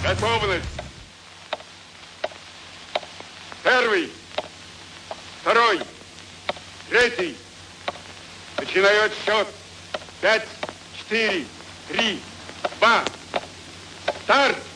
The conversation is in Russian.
Готовность. Первый, второй, третий. Начинает счет. 5, 4, 3, 2. Старт!